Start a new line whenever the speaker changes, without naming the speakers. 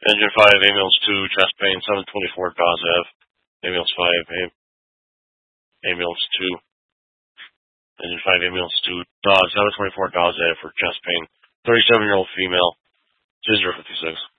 Engine 5, ambulance 2, chest pain, 724 Dawes Ave. Ambulance 5, ambulance 2. Engine 5, ambulance 2, Dawes, 724 Dawes Ave for chest pain. 37-year-old female, 056.